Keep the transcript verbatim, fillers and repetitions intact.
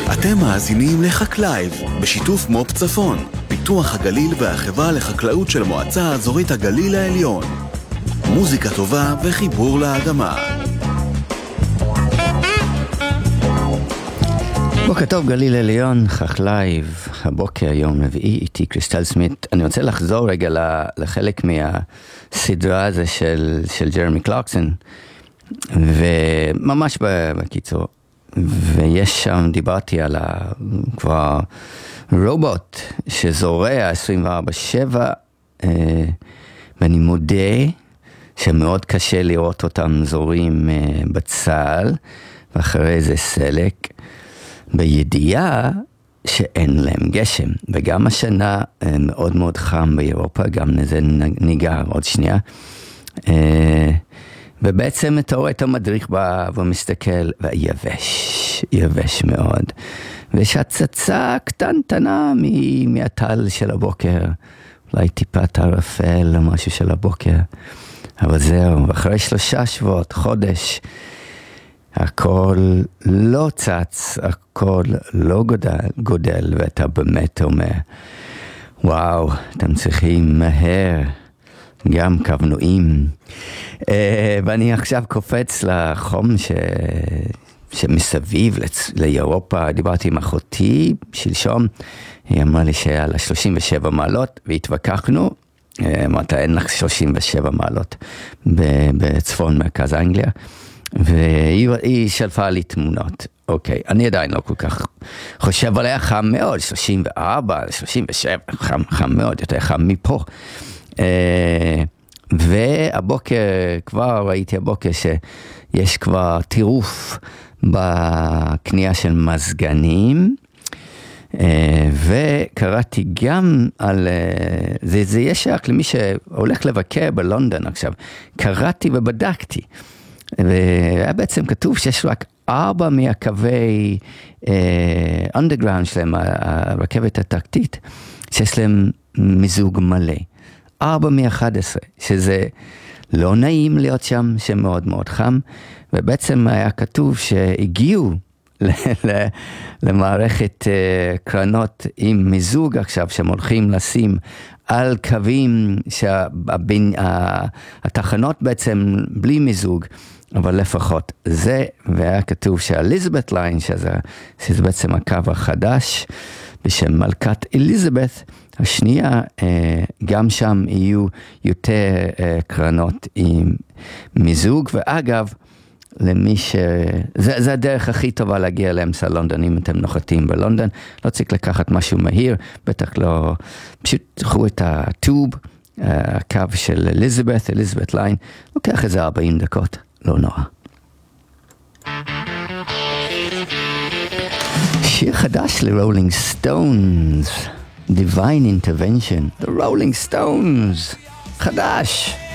אתם מאזינים לחקלייב, בשיתוף מו"פ צפון, פיתוח הגליל והחברה לחקלאות של מועצה האזורית הגליל העליון. מוזיקה טובה וחיבור לאדמה. בוקר טוב גליל עליון, חקלייב, הבוקר יום רביעי, איתי קריסטל סמית. אני רוצה לחזור רגע לחלק מהסדרה הזה של, של ג'רמי קלרקסון, וממש בקיצור. ויש שם, דיברתי על כבר רובוט שזורע עשרים וארבע שבע, ואני מודה שמאוד קשה לראות אותם זורים בצל, ואחרי זה סלק, בידיעה שאין להם גשם. וגם השנה מאוד מאוד חם באירופה, גם לזה ניגע עוד שנייה. ובעצם אתה רואה את המדריך בא ומסתכל, ויבש, יבש מאוד. ויש הצצה קטנטנה מהטל של הבוקר, אולי טיפת ערפל או משהו של הבוקר. אבל זהו, אחרי שלושה שבועות, חודש, הכל לא צץ, הכל לא גודל, גודל, ואתה באמת אומר, וואו, אתם צריכים מהר, גם כוונועים. Uh, ואני עכשיו קופץ לחום ש... שמסביב לצ... לאירופה. דיברתי עם אחותי שלשום, היא אמרה לי שהיה לה שלושים ושבע מעלות, והתווכחנו, אמרת אין לך שלושים ושבע מעלות בצפון מרכז אנגליה, והיא שלפה לי תמונות. אוקיי, אני עדיין לא כל כך חושב עליה, חם מאוד, שלושים וארבע, שלושים ושבע, חם, חם מאוד, יותר חם מפה. Uh, והבוקר, כבר ראיתי הבוקר שיש כבר טירוף בקנייה של מזגנים, וקראתי גם על, זה, זה יש רק למי שהולך לבקר בלונדון עכשיו, קראתי ובדקתי, והיה בעצם כתוב שיש רק ארבע מהקווי אנדרגראונד שלהם, הרכבת התחתית, שיש להם מיזוג מלא. ארבע מ-אחת עשרה, שזה לא נעים להיות שם, שמאוד מאוד חם, ובעצם היה כתוב שהגיעו למערכת קרנות עם מיזוג עכשיו, שהם הולכים לשים על קווים שהתחנות בעצם בלי מיזוג, אבל לפחות זה, והיה כתוב שהאליזבת ליין, שזה, שזה בעצם הקו החדש, בשם מלכת אליזבת, השנייה, גם שם יהיו יותר קרנות עם מיזוג, ואגב, למי ש... זה, זה הדרך הכי טובה להגיע לאמצע לונדון, אם אתם נוחתים בלונדון, לא צריך לקחת משהו מהיר, בטח לא, פשוט תחו את הטוב, הקו של אליזבת, אליזבת ליין, לוקח איזה ארבעים דקות, לא נורא. שיר חדש לרולינג סטונס, Divine Intervention, The Rolling Stones, חדש.